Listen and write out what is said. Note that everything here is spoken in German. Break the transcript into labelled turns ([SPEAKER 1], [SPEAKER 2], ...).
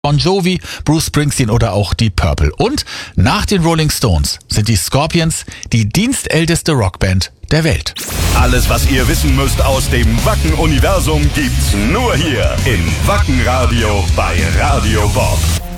[SPEAKER 1] Bon Jovi, Bruce Springsteen oder auch die Purple. Und nach den Rolling Stones sind die Scorpions die dienstälteste Rockband der Welt.
[SPEAKER 2] Alles, was ihr wissen müsst aus dem Wacken-Universum, gibt's nur hier im Wacken-Radio bei Radio Bob.